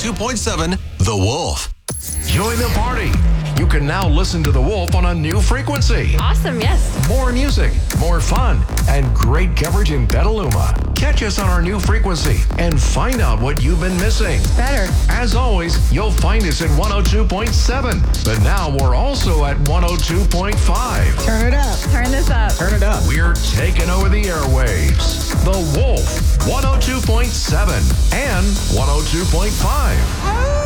102.7 The Wolf. Join the party. You can now listen to The Wolf on a new frequency. Awesome, yes. More music, more fun, and great coverage in Petaluma. Catch us on our new frequency and find out what you've been missing. Better. As always, you'll find us at 102.7, but now we're also at 102.5. Turn it up. Turn this up. Turn it up. We're taking over the airwaves. The Wolf, 102.7 and 102.5.